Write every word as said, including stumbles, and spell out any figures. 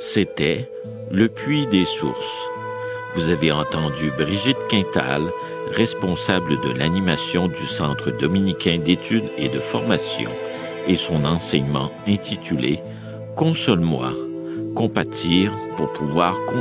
C'était Le Puits des Sources. Vous avez entendu Brigitte Quintal, responsable de l'animation du Centre dominicain d'études et de formation, et son enseignement intitulé « Console-moi, compatir pour pouvoir consoler ».